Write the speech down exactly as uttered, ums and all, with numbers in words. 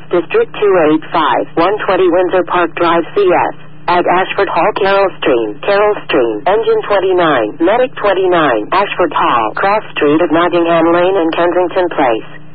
District two eight five, one twenty Windsor Park Drive C S. At Ashford Hall, Carroll Stream, Carroll Stream, Engine twenty-nine, Medic twenty-nine, Ashford Hall, Cross Street of Nottingham Lane and Kensington Place.